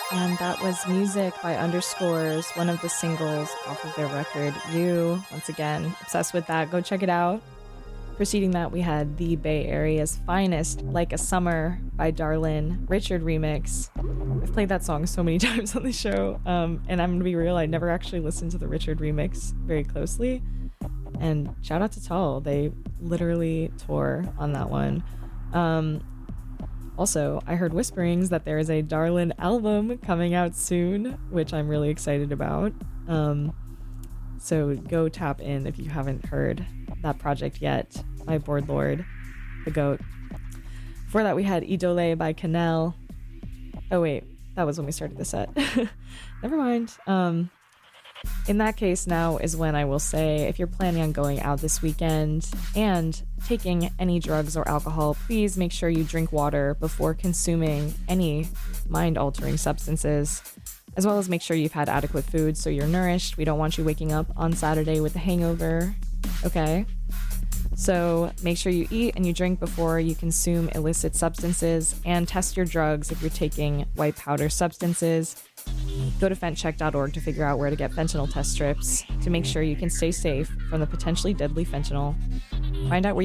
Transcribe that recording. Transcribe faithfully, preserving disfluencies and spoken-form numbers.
And that was Music by Underscores, one of the singles off of their record, You. Once again, obsessed with that. Go check it out. Preceding that, we had the Bay Area's finest, Like a Summer by Darlin, Richard remix. I've played that song so many times on the show, um, and I'm going to be real, I never actually listened to the Richard remix very closely. And shout out to Tull, they literally tore on that one. Um, also, I heard whisperings that there is a Darlin album coming out soon, which I'm really excited about. Um, so go tap in if you haven't heard that project yet by Board Lord, the GOAT. Before that, we had Idole by Canel. Oh, wait, that was when we started the set. Never mind. Um, in that case, now is when I will say, if you're planning on going out this weekend and taking any drugs or alcohol, please make sure you drink water before consuming any mind-altering substances, as well as make sure you've had adequate food so you're nourished. We don't want you waking up on Saturday with a hangover, okay? So make sure you eat and you drink before you consume illicit substances, and test your drugs if you're taking white powder substances. Go to fent check dot org to figure out where to get fentanyl test strips to make sure you can stay safe from the potentially deadly fentanyl. Find out where